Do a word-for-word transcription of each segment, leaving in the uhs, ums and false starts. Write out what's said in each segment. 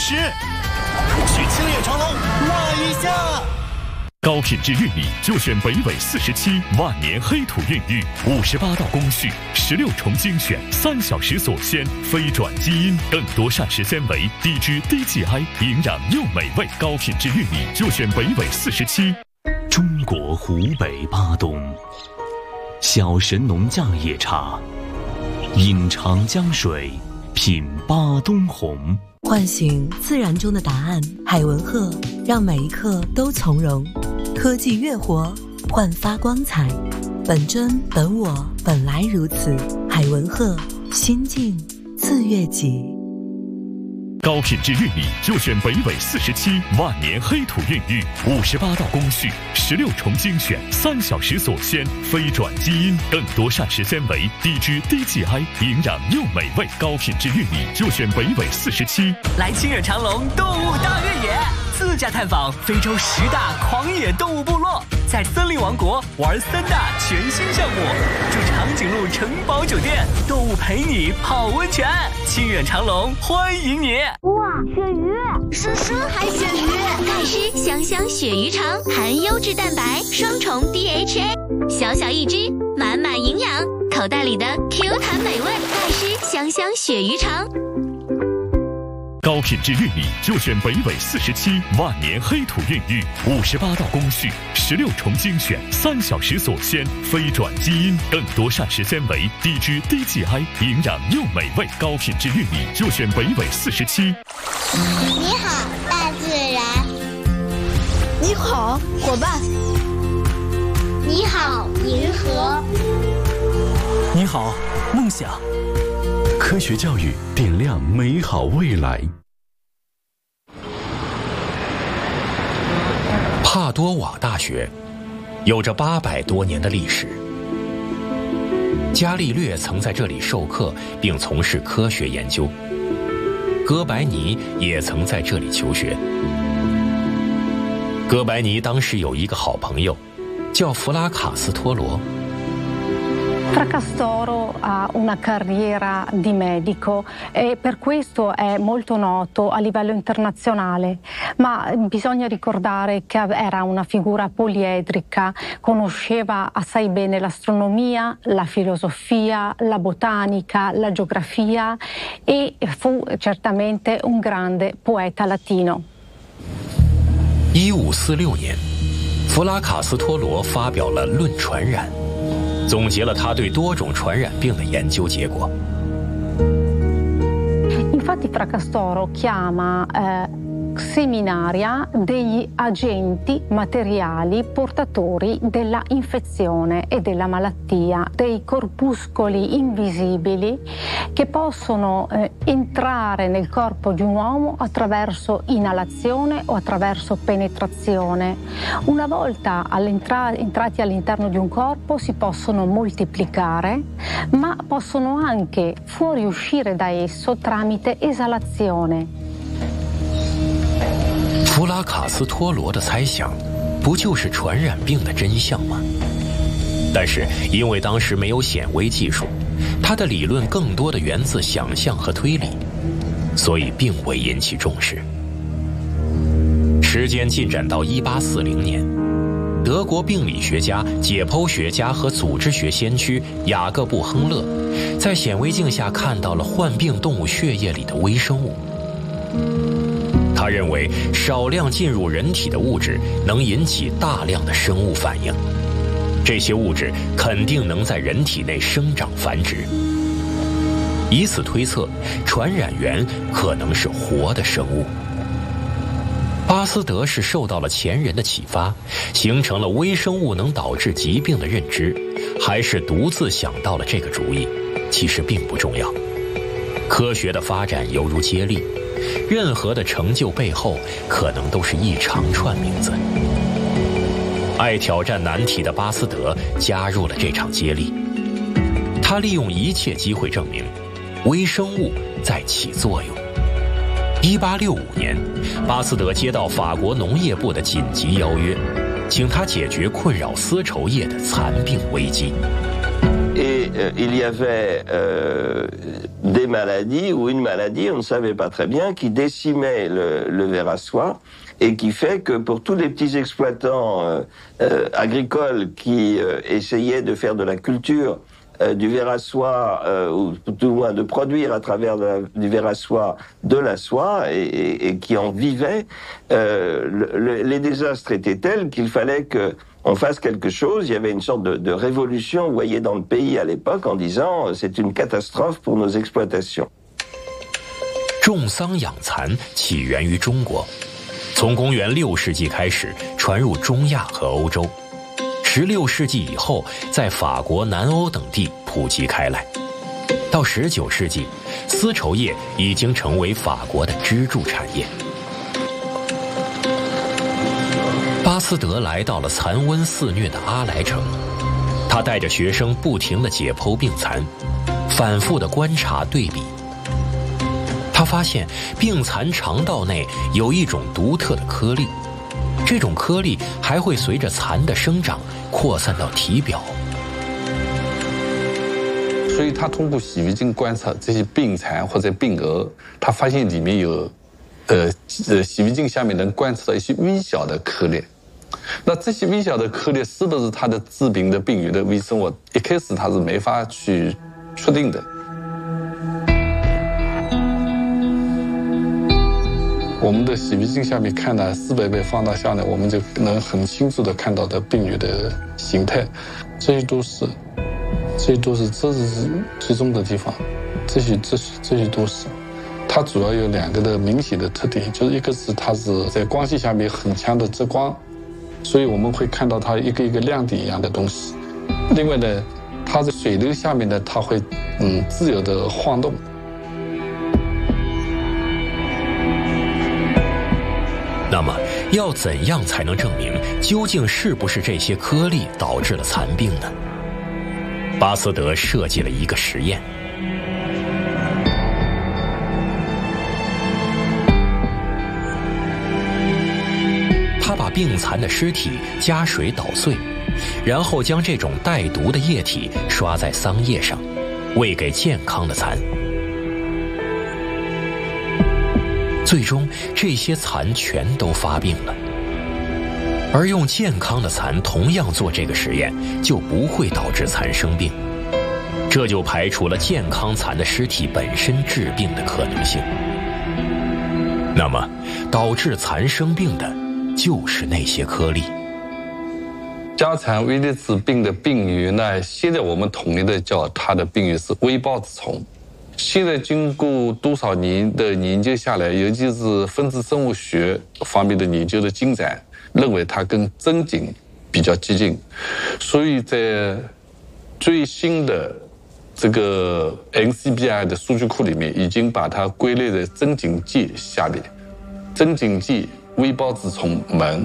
时。去青叶长隆挖一下。 高品质玉米就选北纬四十七万年黑土孕育，五十八道工序，十六重精选，三小时锁鲜，非转基因，更多膳食纤维，低脂低 G I， 营养又美味。高品质玉米就选北纬四十七。中国湖北巴东，小神农架野茶，饮长江水，品巴东红。 唤醒自然中的答案，海文鹤让每一刻都从容。科技乐活，焕发光彩。本真本我，本来如此。海文鹤，心静自悦己。 高品质玉米就选北纬四十七万年黑土孕育，五十八道工序，十六重精选，三小时锁鲜，非转基因，更多膳食纤维，低脂低 G I， 营养又美味。高品质玉米就选北纬四十七。 来清远长隆动物大越野，自驾探访非洲十大狂野动物部落，在森林王国玩三大全新项目，住长颈鹿城堡酒店，动物陪你泡温泉。清远长隆欢迎你！ 哇，鳕鱼！叔叔还鳕鱼， 钙湿香香鳕鱼肠，含优质蛋白，双重 D H A， 小小一只，满满营养，口袋里的 Q 弹美味，钙湿香香鳕鱼肠。 高品质玉米就选北纬四十七万年黑土孕育，五十八道工序，十六重精选，三小时锁鲜，非转基因，更多膳食纤维，低脂低 G I， 营养又美味。高品质玉米就选北纬四十七。 你好，大自然。 你好，伙伴。 你好，银河。 你好，梦想。 科学教育点亮美好未来。 帕多瓦大学有着八百多年的历史，伽利略曾在这里授课并从事科学研究，哥白尼也曾在这里求学。哥白尼当时有一个好朋友，叫弗拉卡斯托罗。 Fracastoro ha una carriera di medico e per questo è molto noto a livello internazionale, ma bisogna ricordare che era una figura poliedrica, conosceva assai bene l'astronomia, la filosofia, la botanica, la geografia e fu certamente un grande poeta latino. 一五四六年，弗拉卡斯托罗发表了《论传染》。总结了他对多种传染病的研究结果。 Infatti Fracastoro chiama eh, seminaria degli agenti materiali portatori della infezione e della malattia, dei corpuscoli invisibili che possono eh, entrare nel corpo di un uomo attraverso inalazione o attraverso penetrazione. Una volta all'entra- entrati all'interno di un corpo si possono moltiplicare, ma possono anche fuoriuscire da esso tramite esalazione. 弗拉卡斯托罗的猜想，不就是传染病的真相吗？但是因为当时没有显微技术，他的理论更多的源自想象和推理，所以并未引起重视。时间进展到一八四零年，德国病理学家、解剖学家和组织学先驱雅各布·亨勒，在显微镜下看到了患病动物血液里的微生物。他认为少量进入人体的物质能引起大量的生物反应，这些物质肯定能在人体内生长繁殖。以此推测，传染源可能是活的生物。巴斯德是受到了前人的启发，形成了微生物能导致疾病的认知，还是独自想到了这个主意，其实并不重要。科学的发展犹如接力，任何的成就背后可能都是一长串名字。爱挑战难题的巴斯德加入了这场接力，他利用一切机会证明微生物在起作用。一八六五年，巴斯德接到法国农业部的紧急邀约，请他解决困扰丝绸业的残病危机。 Et euh, il y avait euh, des maladies ou une maladie, on ne savait pas très bien, qui décimait le, le ver à soie et qui fait que pour tous les petits exploitants euh, euh, agricoles qui euh, essayaient de faire de la culture euh, du ver à soie, euh, ou tout au moins de produire à travers de la, du ver à soie de la soie et, et, et qui en vivaient, euh, le, le, les désastres étaient tels qu'il fallait que on fasse quelque chose. Il y avait une sorte de, de révolution, vous voyez, dans le pays à l'époque, en disant c'est une catastrophe pour nos exploitations. 种桑养蚕起源于中国，从公元六世纪开始传入中亚和欧洲，十六世纪以后在法国、南欧等地普及开来。到十九世纪，丝绸业已经成为法国的支柱产业。巴斯德来到了蚕瘟肆虐的阿莱城，他带着学生不停地解剖病蚕，反复地观察对比。他发现病蚕肠道内有一种独特的颗粒，这种颗粒还会随着蚕的生长扩散到体表。 所以他通过洗鼻镜观察这些病蚕或者病蛾，他发现里面有呃呃洗鼻镜下面能观测到一些微小的颗粒。那这些微小的颗粒是不是它的致病的病原的微生物？一开始他是没法去确定的。我们的洗鼻镜下面看呢，四百倍放大下呢，我们就能很清楚的看到的病原的形态。这些都是，这些都是，这是最终的地方，这些这些这些都是。它主要有两个的明显的特点，就是一个是它是在光线下面很强的遮光。所以我们会看到它一个一个亮点一样的东西。另外呢，它在水流下面呢，它会嗯自由的晃动。 那么，要怎样才能证明究竟是不是这些颗粒导致了蚕病呢？巴斯德设计了一个实验。他把病蚕的尸体加水捣碎，然后将这种带毒的液体刷在桑叶上，喂给健康的蚕。最终，这些蚕全都发病了。而用健康的蚕同样做这个实验，就不会导致蚕生病，这就排除了健康蚕的尸体本身致病的可能性。那么，导致蚕生病的就是那些颗粒。 家蚕微粒子病的病原呢，现在我们统一的叫它的病原是微孢子虫。现在经过多少年的研究下来，尤其是分子生物学方面的研究的进展，认为它跟真菌比较接近，所以在最新的这个 N C B I 的数据库里面，已经把它归类在真菌界下面。真菌界微孢子虫门。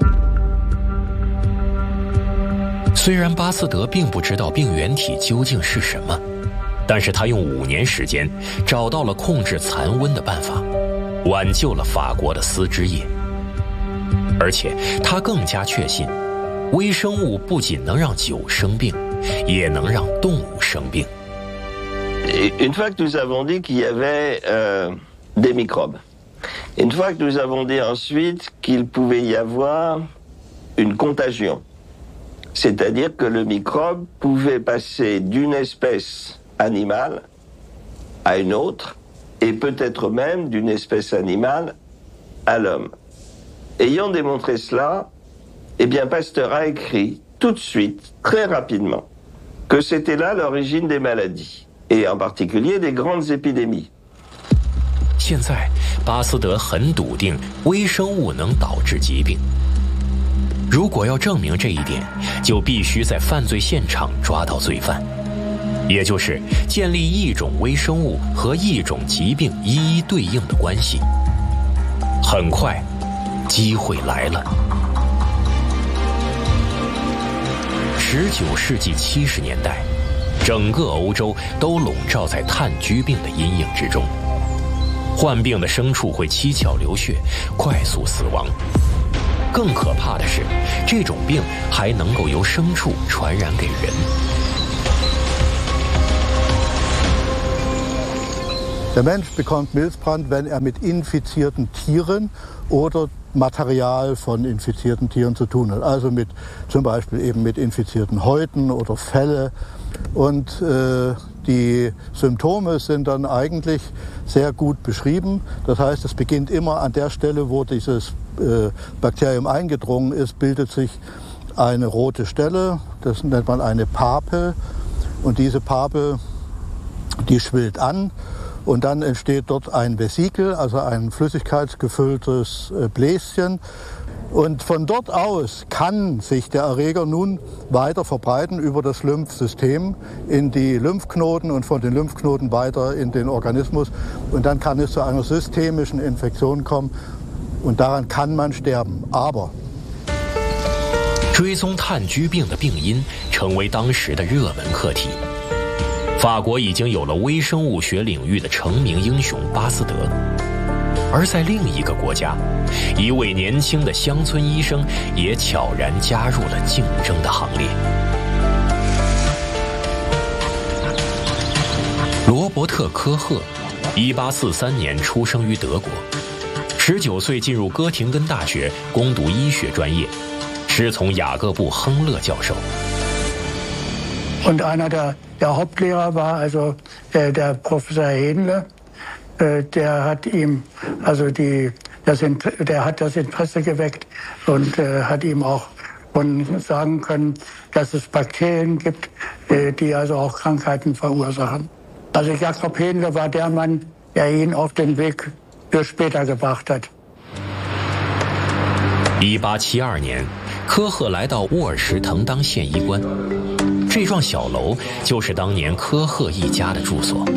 虽然巴斯德并不知道病原体究竟是什么，但是他用五年时间找到了控制蚕瘟的办法，挽救了法国的丝织业。而且他更加确信，微生物不仅能让酒生病，也能让动物生病。 Une fois que nous avons dit qu'il y avait euh, des microbes, une fois que nous avons dit ensuite qu'il pouvait y avoir une contagion, c'est-à-dire que le microbe pouvait passer d'une espèce animale à une autre, et peut-être même d'une espèce animale à l'homme. Ayant démontré cela, eh bien Pasteur a écrit tout de suite, très rapidement, que c'était là l'origine des maladies, et en particulier des grandes épidémies. 现在，巴斯德很笃定微生物能导致疾病。如果要证明这一点，就必须在犯罪现场抓到罪犯。也就是建立一种微生物和一种疾病一一对应的关系。很快，机会来了。十九世纪七十年代，整个欧洲都笼罩在炭疽病的阴影之中，患病的牲畜会七窍流血，快速死亡。更可怕的是，这种病还能够由牲畜传染给人。 Der Mensch bekommt Milzbrand, wenn er mit infizierten Tieren oder Material von infizierten Tieren zu tun hat. Also mit, zum Beispiel eben mit infizierten Häuten oder Felle. Und äh, die Symptome sind dann eigentlich sehr gut beschrieben. Das heißt, es beginnt immer an der Stelle, wo dieses äh, Bakterium eingedrungen ist, bildet sich eine rote Stelle. Das nennt man eine Papel. Und diese Papel, die schwillt an. Und dann entsteht dort ein Vesikel, also ein flüssigkeitsgefülltes Bläschen. Und von dort aus kann sich der Erreger nun weiter verbreiten über das Lymphsystem in die Lymphknoten und von den Lymphknoten weiter in den Organismus. Und dann kann es zu einer systemischen Infektion kommen und daran kann man sterben. Aber 追踪炭疽病的病因成为当时的热门课题。法国已经有了微生物学领域的成名英雄巴斯德，而在另一个国家，一位年轻的乡村医生也悄然加入了竞争的行列。罗伯特·科赫，一八四三年出生于德国，十九岁进入哥廷根大学攻读医学专业，师从雅各布·亨勒教授。 Und einer der, der Hauptlehrer war also äh, der Professor Hähnle. Äh, der hat ihm also die, das, der hat das Interesse geweckt und äh, hat ihm auch und sagen können, dass es Bakterien gibt, äh, die also auch Krankheiten verursachen. Also Jakob Hähnle war der Mann, der ihn auf den Weg für später gebracht hat. 一八七二年，科赫来到沃尔什滕当县医官。这幢小楼就是当年科赫一家的住所。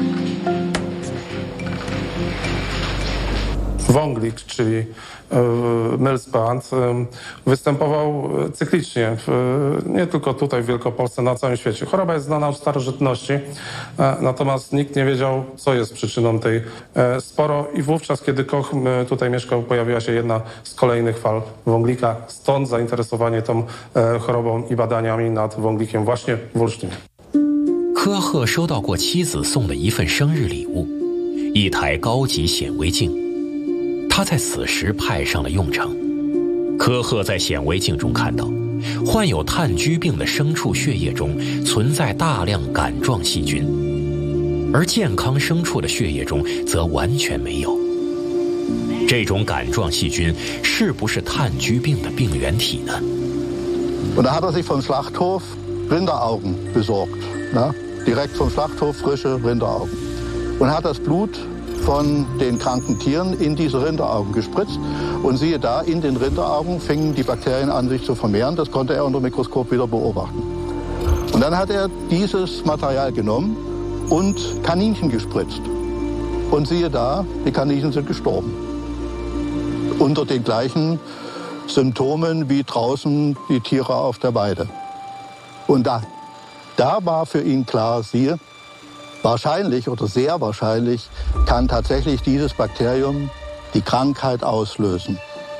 Wąglik, czyli Milzbrand, występował cyklicznie, nie tylko tutaj w Wielkopolsce, na całym świecie. Choroba jest znana od starożytności, natomiast nikt nie wiedział, co jest przyczyną tej sporo i wówczas, kiedy Koch tutaj mieszkał, pojawiła się jedna z kolejnych fal wąglika, stąd zainteresowanie tą chorobą i badaniami nad wąglikiem właśnie w Olsztynie. 科赫收到过妻子送的一份生日礼物，一台高级显微镜。他在此时派上了用场。科赫在显微镜中看到，患有炭疽病的牲畜血液中存在大量杆状细菌，而健康牲畜的血液中则完全没有。这种杆状细菌是不是炭疽病的病原体呢？ Und da hat er sich vom Schlachthof Rinderaugen besorgt, ne? Direkt vom Schlachthof frische Rinderaugen. Und hat das Blut von den kranken Tieren in diese Rinderaugen gespritzt. Und siehe da, in den Rinderaugen fingen die Bakterien an, sich zu vermehren. Das konnte er unter dem Mikroskop wieder beobachten. Und dann hat er dieses Material genommen und Kaninchen gespritzt. Und siehe da, die Kaninchen sind gestorben. Unter den gleichen Symptomen wie draußen die Tiere auf der Weide. Und da, da war für ihn klar, siehe, wahrscheinlich oder sehr wahrscheinlich kann tatsächlich dieses Bakterium die Krankheit auslösen.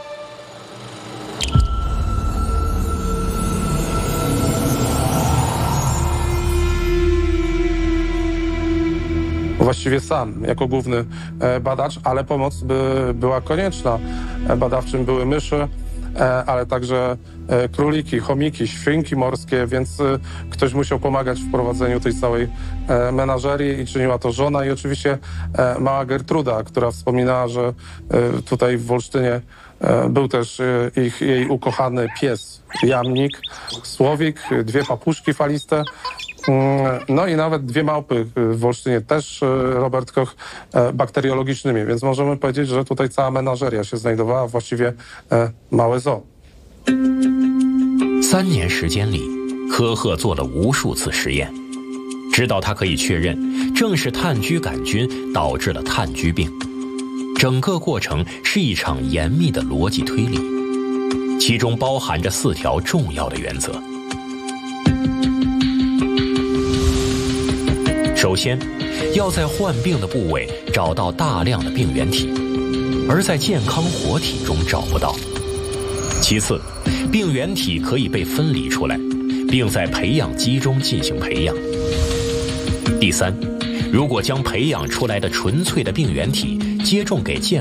Właściwie sam, jako główny badacz, ale pomoc by była konieczna. Badawczym były myszy, ale także króliki, chomiki, świnki morskie, więc ktoś musiał pomagać w prowadzeniu tej całej menażerii i czyniła to żona i oczywiście mała Gertruda, która wspominała, że tutaj w Olsztynie był też ich, jej ukochany pies, jamnik, słowik, dwie papuszki faliste, no i nawet dwie małpy w Olsztynie, też Robert Koch, bakteriologicznymi, więc możemy powiedzieć, że tutaj cała menażeria się znajdowała, właściwie małe zoo. 三年时间里，科赫做了无数次实验，直到他可以确认，正是炭疽杆菌导致了炭疽病。整个过程是一场严密的逻辑推理，其中包含着四条重要的原则。首先，要在患病的部位找到大量的病原体，而在健康活体中找不到。其次，病原体可以被分离出来，并在培养基中进行培养。第三， 如果将培养出来的纯粹的病原体接种给健